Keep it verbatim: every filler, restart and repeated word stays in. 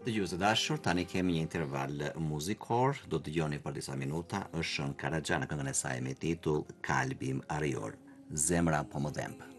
Dëgjues të dashur, tani kemi një interval muzikor, do të dëgjoni për disa minuta, është Shën Karaxha në këngën e saj me titull Kalbim Arıyor, Zemra po më dhemb.